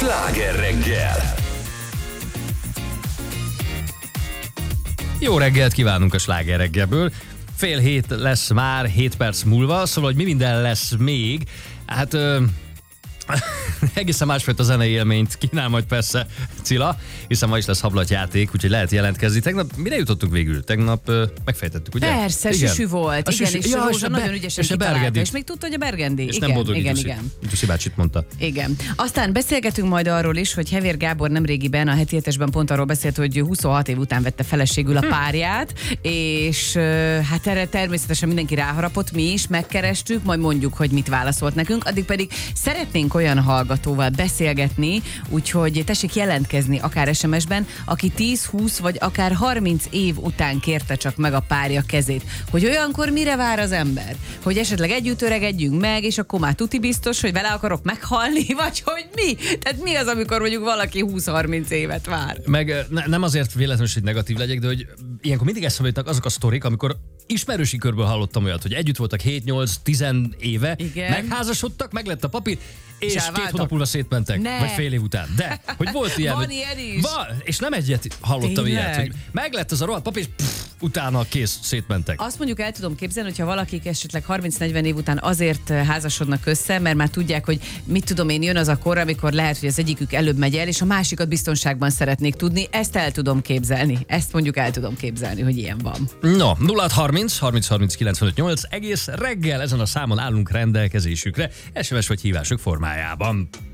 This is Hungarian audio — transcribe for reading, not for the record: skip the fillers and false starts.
Sláger reggel! Jó reggelt kívánunk a Sláger reggelből. 6:30 lesz már, 7 perc múlva, szóval, hogy mi minden lesz még. Hát egészen másfajta zenei élményt kínál majd persze Cilla, hiszen ma is lesz hablatjáték, úgyhogy lehet jelentkezni. Tegnap mire jutottunk végül? Tegnap megfejtettük, ugye? Persze, süsű volt. Igen, és Rózsa nagyon ügyesen kitalálta. És még tudta, hogy a Bergendi. És igen, nem Boldog igen. Gyuszi bácsit mondta. Igen. Aztán beszélgetünk majd arról is, hogy Hevér Gábor nemrégiben a Heti Hetesben pont arról beszélt, hogy 26 év után vette feleségül a párját, és hát erre természetesen mindenki ráharapott, mi is megkerestük, majd mondjuk, hogy mit válaszolt nekünk, addig pedig szeretnénk olyan hallgatóval beszélgetni, úgyhogy tessék jelentkezni akár SMS-ben, aki 10-20 vagy akár 30 év után kérte csak meg a párja kezét. Hogy olyankor mire vár az ember? Hogy esetleg együtt öregedjünk meg, és akkor már tuti biztos, hogy vele akarok meghalni, vagy hogy mi? Tehát mi az, amikor mondjuk valaki 20-30 évet vár? Meg nem azért véletlenül, hogy negatív legyek, de hogy ilyenkor mindig eszembe jutnak azok a sztorik, amikor ismerősi körből hallottam olyat, hogy együtt voltak 7-8-10 éve, igen, megházasodtak, meglett a papír, és 2 hónap múlva szétmentek, ne, vagy fél év után. De, hogy volt ilyen, van hogy, ilyen is. és nem egyet hallottam ilyet, hogy meglett az a rohadt papír, és utána kész, szétmentek. Azt mondjuk el tudom képzelni, hogyha valakik esetleg 30-40 év után azért házasodnak össze, mert már tudják, hogy mit tudom én, jön az a kor, amikor lehet, hogy az egyikük előbb megy el, és a másikat biztonságban szeretnék tudni. Ezt el tudom képzelni. Ezt mondjuk el tudom képzelni, hogy ilyen van. No, 0630 30 30 95 8 egész reggel ezen a számon állunk rendelkezésükre, SMS vagy hívások formájában.